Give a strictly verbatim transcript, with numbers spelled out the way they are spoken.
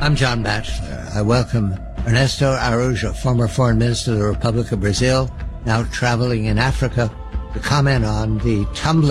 I'm John Batchelor. I welcome Ernesto Araújo, former Foreign Minister of the Republic of Brazil, now traveling in Africa, to comment on the tumbling